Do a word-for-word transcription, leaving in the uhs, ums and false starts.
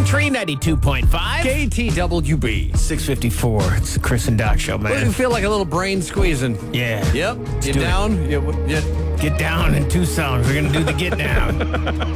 Country ninety-two point five. K T W B. six fifty-four. It's the Chris and Doc Show, What do you man. feel like a little brain squeezing? Yeah. Yep. You do it. down? You, you, Get down in Tucson. We're going to do the get down.